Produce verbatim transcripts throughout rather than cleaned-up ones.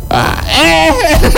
Ah, eh.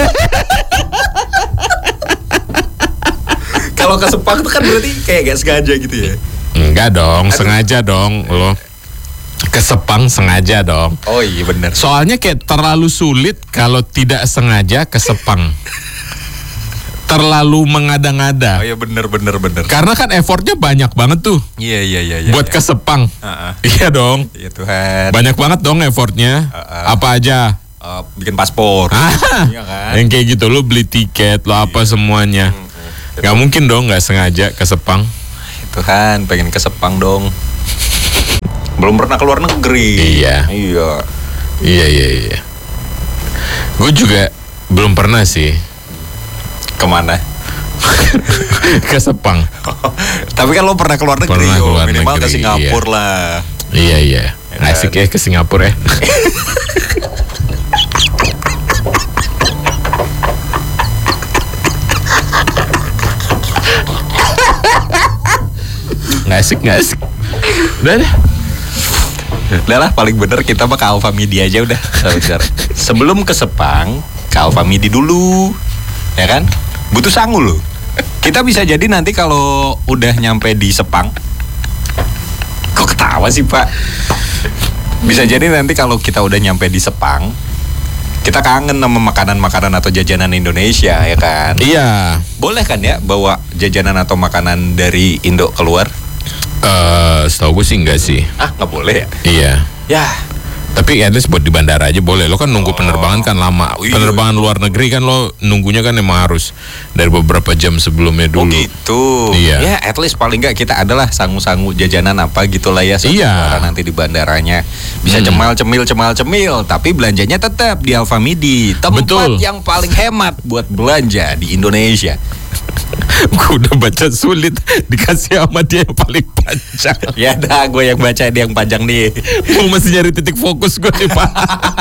Kalau ke Sepang itu kan berarti kayak gak sengaja gitu ya? Enggak dong, Aduh. sengaja dong lo. Ke Sepang sengaja dong. Oh iya benar. Soalnya kayak terlalu sulit kalau tidak sengaja ke Sepang. Terlalu mengada-ngada. Oh iya benar benar benar. Karena kan effortnya banyak banget tuh. Iya iya iya. iya buat iya. ke Sepang. Uh-uh. Iya dong. Iya Tuhan. Banyak banget dong effortnya. Uh-uh. Apa aja? Uh, bikin paspor. Ah, Iya kan? yang kayak gitu lo beli tiket lo apa semuanya. Hmm, Gak mungkin dong nggak sengaja ke Sepang. Tuhan pengen ke Sepang dong. Belum pernah keluar negeri. Iya. Iya. Iya iya iya. Gue juga belum pernah sih. Kemana? Ke Sepang. Tapi kan lo pernah keluar negeri, Pernah yo. keluar Minimal negeri, ke Singapura iya. lah. Iya iya. Ya Asik kan? ya ke Singapura ya. Nggak asik nggak asik. Udah deh. Udah lah paling bener kita mah ke Alfa Midi aja udah. Sebelum ke Sepang, ke Alfa Midi dulu. Ya kan? Butuh sangu loh. Kita bisa jadi nanti kalau udah nyampe di Sepang. Kok ketawa sih Pak? Bisa jadi nanti kalau kita udah nyampe di Sepang, kita kangen sama makanan-makanan atau jajanan Indonesia ya kan? Iya. Boleh kan ya bawa jajanan atau makanan dari Indo keluar? Eh, setahu gue sih enggak sih. Ah nggak boleh ya? Iya. Ya. Tapi at least buat di bandara aja boleh. Lo kan nunggu Oh. penerbangan kan lama. Oh, iya. Penerbangan luar negeri kan lo nunggunya kan emang harus dari beberapa jam sebelumnya Oh dulu. gitu. Iya. Ya at least paling nggak kita adalah sangu-sangu jajanan apa gitulah ya. Iya. Nanti di bandaranya bisa Hmm. cemal cemil cemal cemil. Tapi belanjanya tetap di Alfa Midi. Tempat Betul. yang paling hemat buat belanja di Indonesia. Gue udah baca sulit, dikasih sama dia yang paling panjang. Ya dah gue yang baca dia yang panjang nih. Gue masih nyari titik fokus gue nih Pak.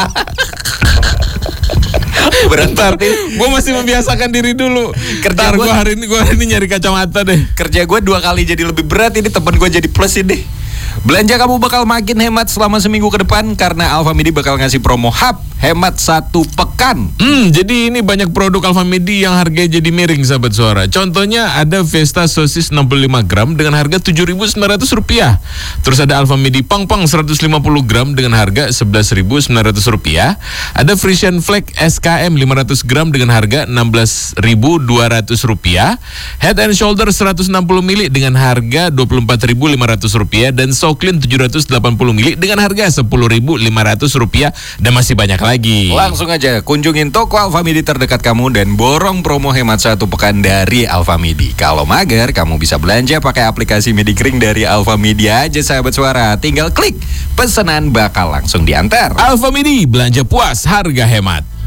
Bentar, gue masih membiasakan diri dulu. Kerja Ntar gua- gue hari ini gue hari ini nyari kacamata deh. Kerja gue dua kali jadi lebih berat, ini temen gue jadi plus ini. Belanja kamu bakal makin hemat selama seminggu ke depan karena Alfa Midi bakal ngasih promo hub hemat satu pekan. Hmm, jadi ini banyak produk Alfa Midi yang harganya jadi miring sahabat suara. Contohnya ada Vesta sosis enam puluh lima gram dengan harga tujuh ribu sembilan ratus rupiah. Terus ada Alfa Midi Pang Pang seratus lima puluh gram dengan harga sebelas ribu sembilan ratus rupiah. Ada Frisian Flag S K M lima ratus gram dengan harga enam belas ribu dua ratus rupiah. Head and Shoulder seratus enam puluh mililiter dengan harga dua puluh empat ribu lima ratus rupiah dan Soclean tujuh ratus delapan puluh mililiter dengan harga sepuluh ribu lima ratus rupiah dan masih banyak lagi. Langsung aja kunjungin toko Alfa Midi terdekat kamu dan borong promo hemat satu pekan dari Alfa Midi. Kalau mager, kamu bisa belanja pakai aplikasi Midi Kering dari Alfa Midi aja sahabat suara. Tinggal klik, pesanan bakal langsung diantar. Alfa Midi, belanja puas, harga hemat.